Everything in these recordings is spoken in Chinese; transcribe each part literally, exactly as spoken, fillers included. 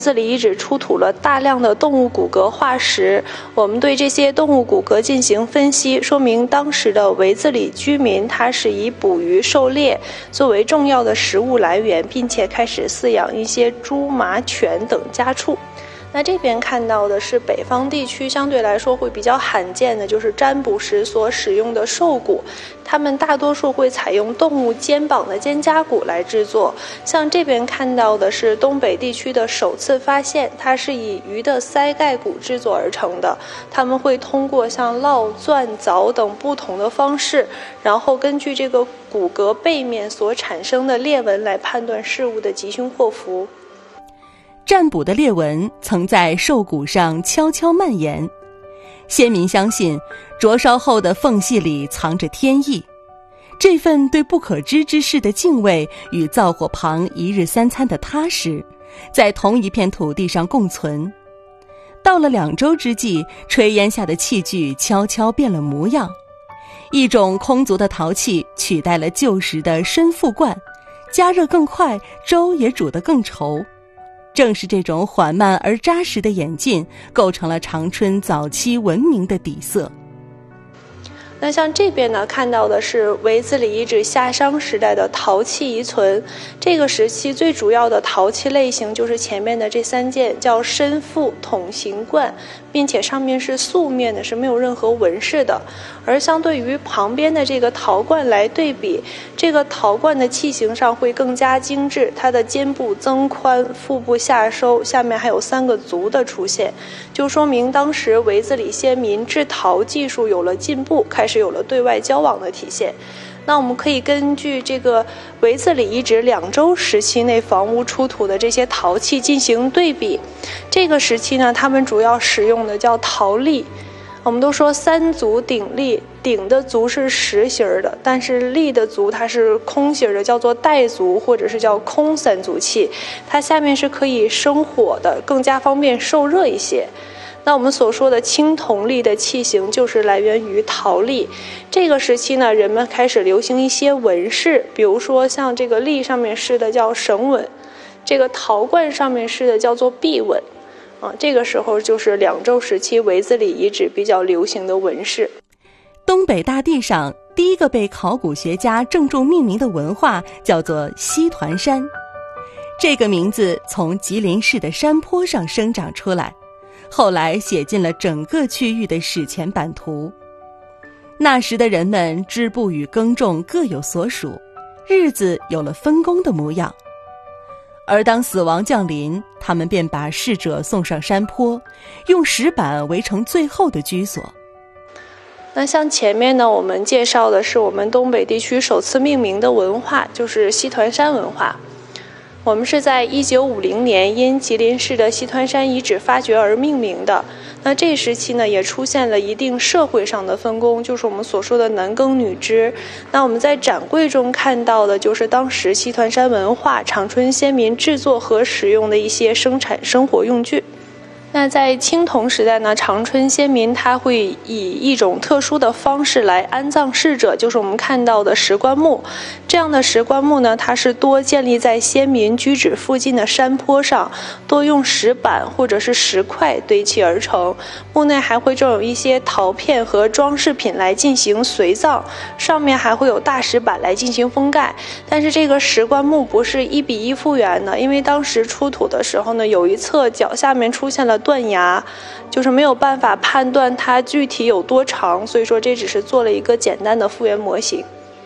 这里遗址出土了大量的动物骨骼化石，我们对这些动物骨骼进行分析，说明当时的维兹里居民他是以捕鱼狩猎作为重要的食物来源，并且开始饲养一些猪、马、犬等家畜。那这边看到的是北方地区相对来说会比较罕见的，就是占卜时所使用的兽骨，它们大多数会采用动物肩膀的肩胛骨来制作。像这边看到的是东北地区的首次发现，它是以鱼的腮盖骨制作而成的。他们会通过像烙、钻、凿等不同的方式，然后根据这个骨骼背面所产生的裂纹来判断事物的吉凶祸福。 占卜的裂纹曾在兽骨上悄悄蔓延，先民相信灼烧后的缝隙里藏着天意，这份对不可知之事的敬畏与灶火旁一日三餐的踏实，在同一片土地上共存。到了两周之际，炊烟下的器具悄悄变了模样，一种空足的陶器取代了旧时的深腹罐，加热更快，粥也煮得更稠。正是这种缓慢而扎实的演进，构成了长春早期文明的底色。 那像这边呢，看到的是维兹里遗址夏商时代的陶器遗存。这个时期最主要的陶器类型就是前面的这三件，叫深腹筒形罐，并且上面是素面的，是没有任何纹饰的。而相对于旁边的这个陶罐来对比，这个陶罐的器型上会更加精致，它的肩部增宽，腹部下收，下面还有三个足的出现，就说明当时维兹里先民制陶技术有了进步，开始有了对外交往的体现。那我们可以根据这个维兹里遗址两周时期内房屋出土的这些陶器进行对比。这个时期呢，他们主要使用的叫陶立。我们都说三足鼎立，鼎的足是实形的，但是立的足它是空形的，叫做带足或者是叫空三足器，它下面是可以生火的，更加方便受热一些。那我们所说的青铜立的器型就是来源于陶立。这个时期呢，人们开始流行一些纹饰，比如说像这个立上面饰的叫绳纹，这个陶罐上面饰的叫做璧纹。啊，这个时候就是两周时期维兹里遗址比较流行的纹饰。 东北大地上第一个被考古学家郑重命名的文化叫做西团山，这个名字从吉林市的山坡上生长出来，后来写进了整个区域的史前版图。那时的人们织布与耕种各有所属，日子有了分工的模样。而当死亡降临，他们便把逝者送上山坡，用石板围成最后的居所。 那像前面呢，我们介绍的是我们东北地区首次命名的文化，就是西团山文化。我们是在一九五零年因吉林市的西团山遗址发掘而命名的。那这时期呢，也出现了一定社会上的分工，就是我们所说的男耕女织。那我们在展柜中看到的就是当时西团山文化长春先民制作和使用的一些生产生活用具。那在青铜时代呢，长春先民他会以一种特殊的方式来安葬逝者，就是我们看到的石棺木。这样的石棺木呢，它是多建立在先民居址附近的山坡上，多用石板或者是石块堆砌而成。墓内还会种有一些陶片和装饰品来进行随葬，上面还会有大石板来进行封盖。但是这个石棺木不是一比一复原的，因为当时出土的时候呢，有一侧脚下面出现了断崖，就是没有办法判断它具体有多长，所以说这只是做了一个简单的复原模型。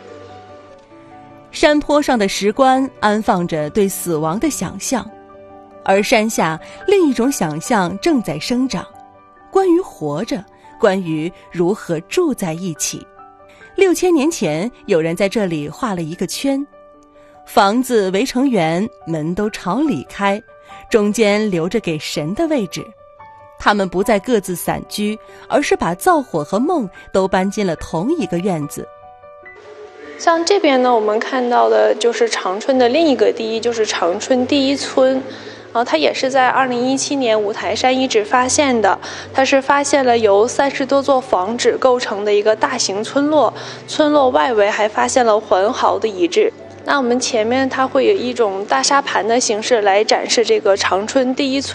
山坡上的石棺安放着对死亡的想象，而山下另一种想象正在生长，关于活着，关于如何住在一起。六千年前，有人在这里画了一个圈，房子围成圆，门都朝里开，中间留着给神的位置。他们不再各自散居，而是把灶火和梦都搬进了同一个院子。 像这边呢，我们看到的就是长春的另一个第一，就是长春第一村。然后它也是在二零一七年五台山遗址发现的，它是发现了由三十多座房址构成的一个大型村落，村落外围还发现了环壕的遗址。 那我们前面它会有一种大沙盘的形式来展示这个长春第一村